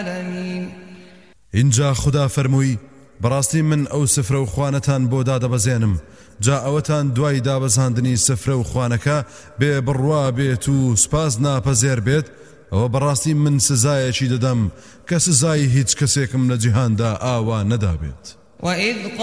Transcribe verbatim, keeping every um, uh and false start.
العالمين. اینجا خدا فرمووی بەڕاستی من ئەو سفرە و خوانەتان بۆ دادەبەزێنم جا ئەوەتان دوای دابەزاندنی سفرە و خوانەکە بێ بڕوا بێت و سپاس ناپەزێر بێت ئەوە بەڕاستی من سزایەکی دەدەم کە سزای هیچ کەسێکم لە جیهاندا ئاوا نەدابێت. وإذ